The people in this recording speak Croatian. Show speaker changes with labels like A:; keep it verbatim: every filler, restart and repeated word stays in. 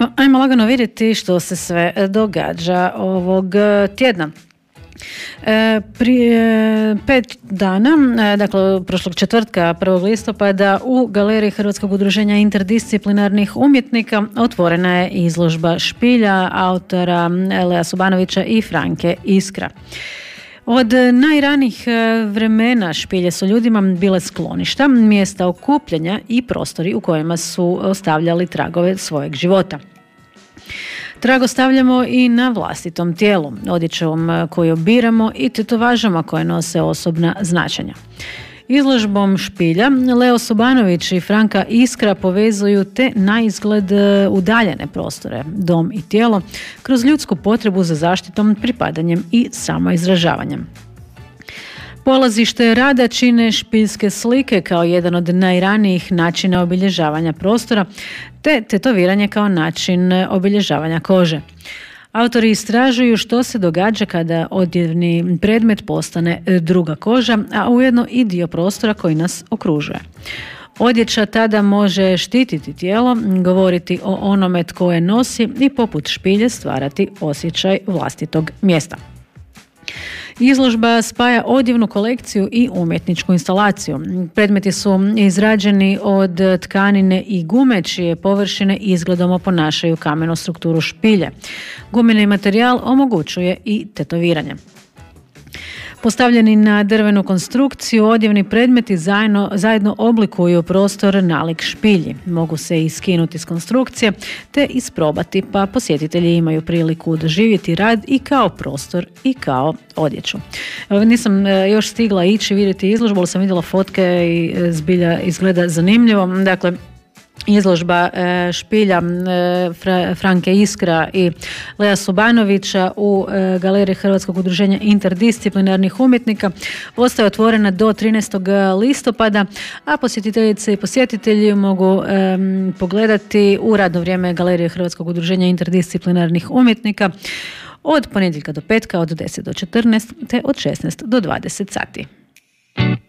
A: Pa ajmo lagano vidjeti što se sve događa ovog tjedna. E, prije pet dana, e, dakle prošlog četvrtka prvog listopada u galeriji Hrvatskog udruženja interdisciplinarnih umjetnika otvorena je izložba špilja autora Lea Subanovića i Franke Iskra. Od najranijih vremena špilje su ljudima bile skloništa, mjesta okupljanja i prostori u kojima su ostavljali tragove svojeg života. Trag ostavljamo i na vlastitom tijelu, odjećom koju obiramo i tetovažama koje nose osobna značenja. Izložbom špilja Leo Subanović i Franka Iskra povezuju te naizgled udaljene prostore, dom i tijelo, kroz ljudsku potrebu za zaštitom, pripadanjem i samoizražavanjem. Polazište rada čine špiljske slike kao jedan od najranijih načina obilježavanja prostora, te tetoviranje kao način obilježavanja kože. Autori istražuju što se događa kada odjevni predmet postane druga koža, a ujedno i dio prostora koji nas okružuje. Odjeća tada može štititi tijelo, govoriti o onome tko je nosi i poput špilje stvarati osjećaj vlastitog mjesta. Izložba spaja odjevnu kolekciju i umjetničku instalaciju. Predmeti su izrađeni od tkanine i gume, čije površine izgledom oponašaju kamenu strukturu špilje. Gumeni materijal omogućuje i tetoviranje. Postavljeni na drvenu konstrukciju, odjevni predmeti zajedno, zajedno oblikuju prostor nalik špilji. Mogu se i skinuti s konstrukcije te isprobati, pa posjetitelji imaju priliku doživjeti rad i kao prostor i kao odjeću. Nisam još stigla ići vidjeti izložbu, ali sam vidjela fotke i zbilja izgleda zanimljivo. Dakle, izložba e, špilja e, Fra, Franke Iskra i Lea Subanovića u e, galeriji Hrvatskog udruženja interdisciplinarnih umjetnika ostaje otvorena do trinaestog listopada, a posjetiteljice i posjetitelji mogu e, pogledati u radno vrijeme galerije Hrvatskog udruženja interdisciplinarnih umjetnika od ponedjeljka do petka od deset do četrnaest te od šesnaest do dvadeset sati.